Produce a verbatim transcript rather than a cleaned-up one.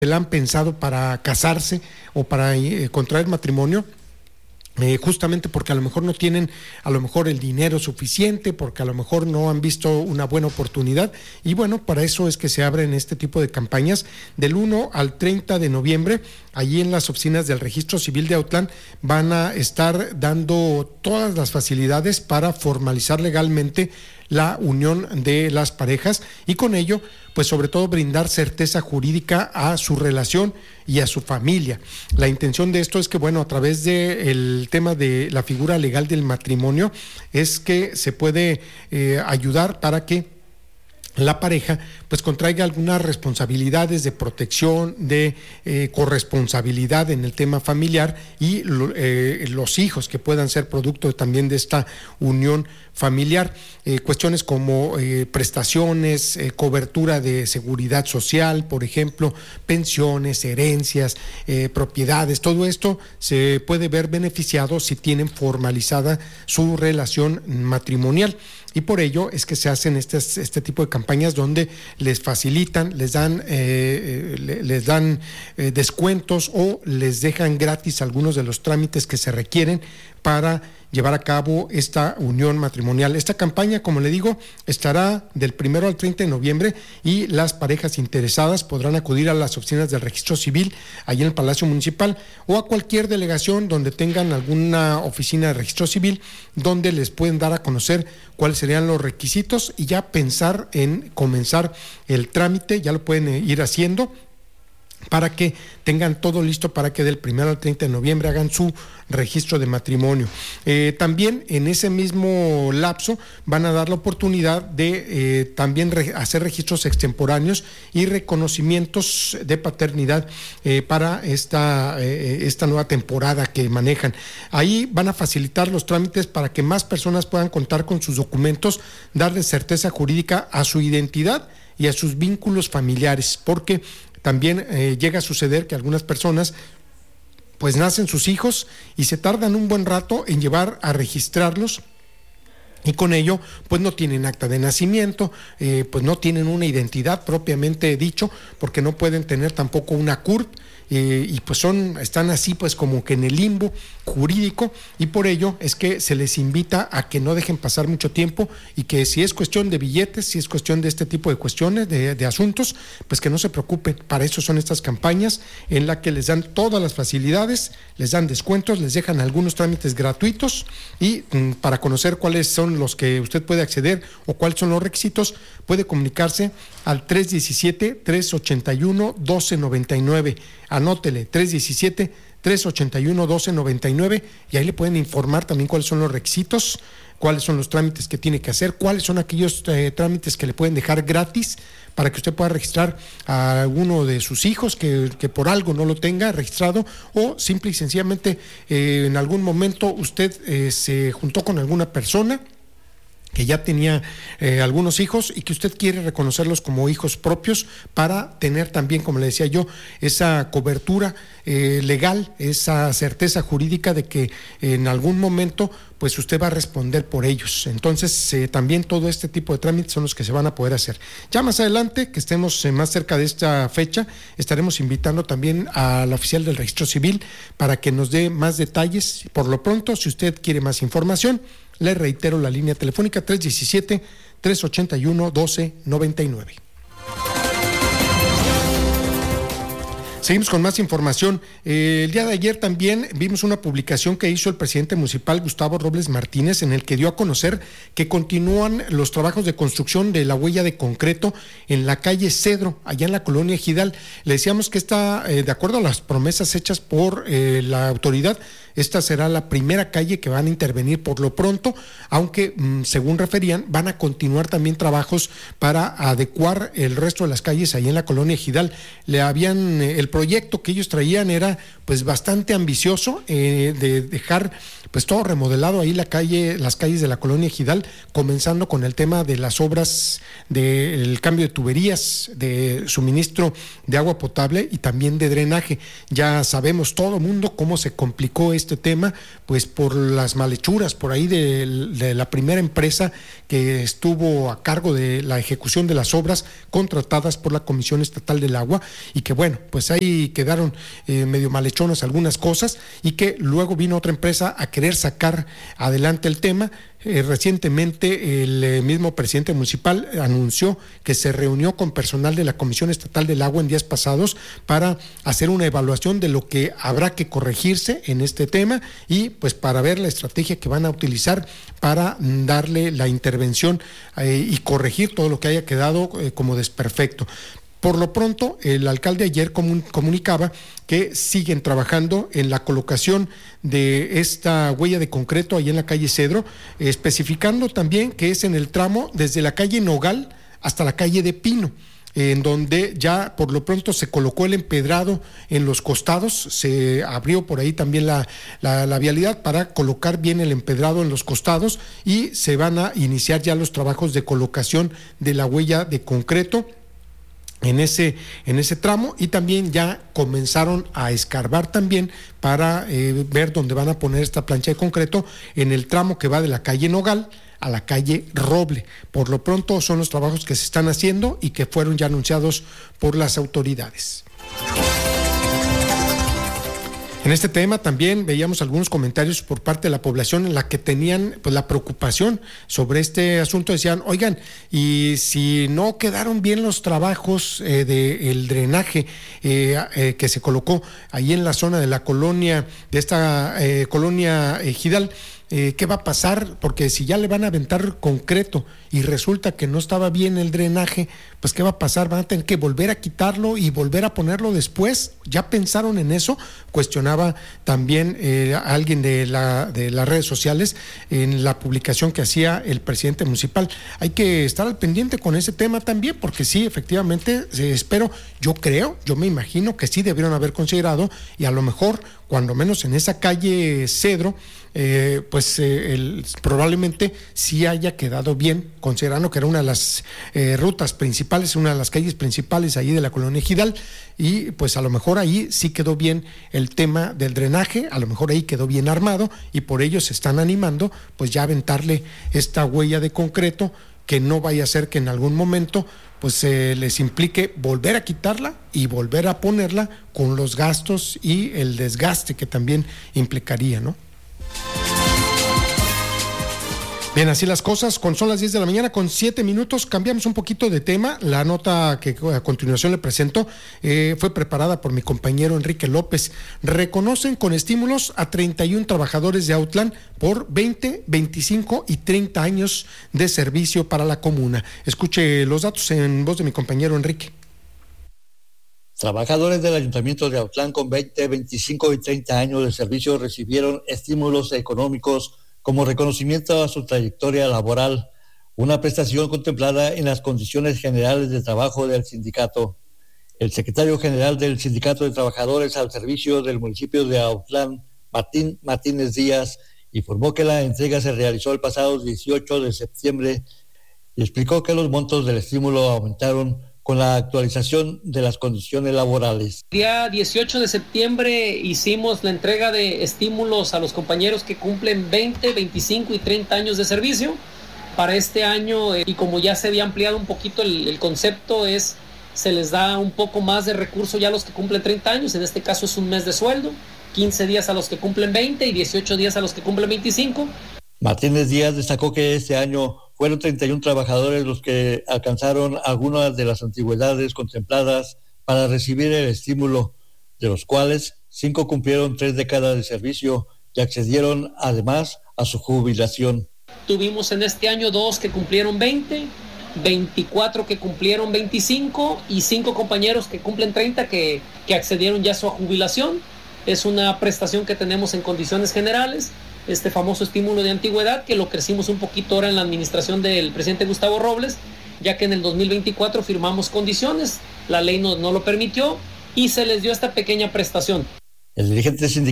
la han pensado para casarse o para eh, contraer matrimonio. Eh, justamente porque a lo mejor no tienen a lo mejor el dinero suficiente, porque a lo mejor no han visto una buena oportunidad, y bueno, para eso es que se abren este tipo de campañas del uno al treinta de noviembre. Allí en las oficinas del Registro Civil de Autlán van a estar dando todas las facilidades para formalizar legalmente la unión de las parejas y con ello, pues sobre todo brindar certeza jurídica a su relación y a su familia. La intención de esto es que, bueno, a través del tema de la figura legal del matrimonio, es que se puede eh, ayudar para que la pareja pues contraiga algunas responsabilidades de protección, de eh, corresponsabilidad en el tema familiar y lo, eh, los hijos que puedan ser producto también de esta unión familiar. Eh, cuestiones como eh, prestaciones, eh, cobertura de seguridad social, por ejemplo, pensiones, herencias, eh, propiedades, todo esto se puede ver beneficiado si tienen formalizada su relación matrimonial. Y por ello es que se hacen este, este tipo de campañas donde les facilitan, les dan, eh, les dan eh, descuentos o les dejan gratis algunos de los trámites que se requieren para llevar a cabo esta unión matrimonial. Esta campaña, como le digo, estará del primero al treinta de noviembre y las parejas interesadas podrán acudir a las oficinas del Registro Civil, allí en el Palacio Municipal, o a cualquier delegación donde tengan alguna oficina de Registro Civil, donde les pueden dar a conocer cuáles serían los requisitos y ya pensar en comenzar el trámite. Ya lo pueden ir haciendo para que tengan todo listo para que del primero al treinta de noviembre hagan su registro de matrimonio. Eh, también en ese mismo lapso van a dar la oportunidad de eh, también re- hacer registros extemporáneos y reconocimientos de paternidad eh, para esta, eh, esta nueva temporada que manejan. Ahí van a facilitar los trámites para que más personas puedan contar con sus documentos, darle certeza jurídica a su identidad y a sus vínculos familiares, porque también eh, llega a suceder que algunas personas pues nacen sus hijos y se tardan un buen rato en llevar a registrarlos y con ello pues no tienen acta de nacimiento, eh, pues no tienen una identidad propiamente dicho, porque no pueden tener tampoco una C U R P. Eh, y pues son, están así pues como que en el limbo jurídico, y por ello es que se les invita a que no dejen pasar mucho tiempo y que si es cuestión de billetes, si es cuestión de este tipo de cuestiones, de, de asuntos, pues que no se preocupen. Para eso son estas campañas en las que les dan todas las facilidades, les dan descuentos, les dejan algunos trámites gratuitos y mm, para conocer cuáles son los que usted puede acceder o cuáles son los requisitos, puede comunicarse al tres uno siete, tres ocho uno, uno dos nueve nueve. Anótele, tres uno siete, tres ocho uno, uno dos nueve nueve, y ahí le pueden informar también cuáles son los requisitos, cuáles son los trámites que tiene que hacer, cuáles son aquellos eh, trámites que le pueden dejar gratis para que usted pueda registrar a alguno de sus hijos que, que por algo no lo tenga registrado, o simple y sencillamente eh, en algún momento usted eh, se juntó con alguna persona que ya tenía eh, algunos hijos y que usted quiere reconocerlos como hijos propios para tener también, como le decía yo, esa cobertura eh, legal, esa certeza jurídica de que en algún momento pues usted va a responder por ellos. Entonces eh, también todo este tipo de trámites son los que se van a poder hacer. Ya más adelante, que estemos eh, más cerca de esta fecha, estaremos invitando también a la oficial del Registro Civil para que nos dé más detalles. Por lo pronto, si usted quiere más información, le reitero la línea telefónica tres uno siete, tres ocho uno, uno dos nueve nueve. Seguimos con más información. Eh, el día de ayer también vimos una publicación que hizo el presidente municipal, Gustavo Robles Martínez, en el que dio a conocer que continúan los trabajos de construcción de la huella de concreto en la calle Cedro, allá en la colonia Ejidal. Le decíamos que está, eh, de acuerdo a las promesas hechas por eh, la autoridad, esta será la primera calle que van a intervenir por lo pronto, aunque mmm, según referían, van a continuar también trabajos para adecuar el resto de las calles ahí en la colonia Ejidal. Le habían, eh, el proyecto que ellos traían era pues bastante ambicioso, eh, de dejar pues todo remodelado ahí la calle, las calles de la colonia Ejidal, comenzando con el tema de las obras del cambio de tuberías, de suministro de agua potable y también de drenaje. Ya sabemos todo mundo cómo se complicó este tema, pues por las malhechuras por ahí de, de la primera empresa que estuvo a cargo de la ejecución de las obras contratadas por la Comisión Estatal del Agua, y que bueno, pues ahí quedaron eh, medio malhechonas algunas cosas, y que luego vino otra empresa a querer sacar adelante el tema. Eh, recientemente el eh, mismo presidente municipal anunció que se reunió con personal de la Comisión Estatal del Agua en días pasados para hacer una evaluación de lo que habrá que corregirse en este tema, y pues para ver la estrategia que van a utilizar para darle la intervención eh, y corregir todo lo que haya quedado eh, como desperfecto. Por lo pronto, el alcalde ayer comun, comunicaba que siguen trabajando en la colocación de esta huella de concreto ahí en la calle Cedro, eh, especificando también que es en el tramo desde la calle Nogal hasta la calle de Pino, en donde ya por lo pronto se colocó el empedrado en los costados, se abrió por ahí también la, la, la vialidad para colocar bien el empedrado en los costados, y se van a iniciar ya los trabajos de colocación de la huella de concreto en ese, en ese tramo, y también ya comenzaron a escarbar también para eh, ver dónde van a poner esta plancha de concreto en el tramo que va de la calle Nogal a la calle Roble. Por lo pronto son los trabajos que se están haciendo y que fueron ya anunciados por las autoridades. En este tema también veíamos algunos comentarios por parte de la población en la que tenían pues la preocupación sobre este asunto. Decían, oigan, y si no quedaron bien los trabajos eh, del drenaje eh, eh, que se colocó ahí en la zona de la colonia, de esta eh, colonia Ejidal, Eh, ¿qué va a pasar? Porque si ya le van a aventar concreto y resulta que no estaba bien el drenaje, pues ¿qué va a pasar? ¿Van a tener que volver a quitarlo y volver a ponerlo después? ¿Ya pensaron en eso? Cuestionaba también eh, alguien de, la, de las redes sociales en la publicación que hacía el presidente municipal. Hay que estar al pendiente con ese tema también, porque sí, efectivamente, eh, espero, yo creo, yo me imagino que sí debieron haber considerado, y a lo mejor, cuando menos en esa calle Cedro, Eh, pues eh, el, probablemente sí haya quedado bien, considerando que era una de las eh, rutas principales, una de las calles principales ahí de la colonia Ejidal, y pues a lo mejor ahí sí quedó bien el tema del drenaje, a lo mejor ahí quedó bien armado, y por ello se están animando pues ya a aventarle esta huella de concreto, que no vaya a ser que en algún momento pues eh, les implique volver a quitarla y volver a ponerla, con los gastos y el desgaste que también implicaría, ¿no? Bien, así las cosas, con son las diez de la mañana con siete minutos, cambiamos un poquito de tema. La nota que a continuación le presento eh, fue preparada por mi compañero Enrique López. Reconocen con estímulos a treinta y uno trabajadores de Autlán por veinte, veinticinco y treinta años de servicio para la comuna. Escuche los datos en voz de mi compañero Enrique. Trabajadores del Ayuntamiento de Autlán con veinte, veinticinco y treinta años de servicio recibieron estímulos económicos como reconocimiento a su trayectoria laboral, una prestación contemplada en las condiciones generales de trabajo del sindicato. El secretario general del Sindicato de Trabajadores al Servicio del municipio de Autlán, Martín Martínez Díaz, informó que la entrega se realizó el pasado dieciocho de septiembre y explicó que los montos del estímulo aumentaron con la actualización de las condiciones laborales. El día dieciocho de septiembre hicimos la entrega de estímulos a los compañeros que cumplen veinte, veinticinco y treinta años de servicio. Para este año, eh, y como ya se había ampliado un poquito el, el concepto, es se les da un poco más de recurso ya a los que cumplen treinta años, en este caso es un mes de sueldo, quince días a los que cumplen veinte y dieciocho días a los que cumplen veinticinco. Martínez Díaz destacó que este año fueron treinta y uno trabajadores los que alcanzaron algunas de las antigüedades contempladas para recibir el estímulo, de los cuales cinco cumplieron tres décadas de servicio y accedieron además a su jubilación. Tuvimos en este año dos que cumplieron veinte, veinticuatro que cumplieron veinticinco y cinco compañeros que cumplen treinta que, que accedieron ya a su jubilación. Es una prestación que tenemos en condiciones generales, este famoso estímulo de antigüedad, que lo crecimos un poquito ahora en la administración del presidente Gustavo Robles, ya que en el dos mil veinticuatro firmamos condiciones, la ley no, no lo permitió, y se les dio esta pequeña prestación. El dirigente sindical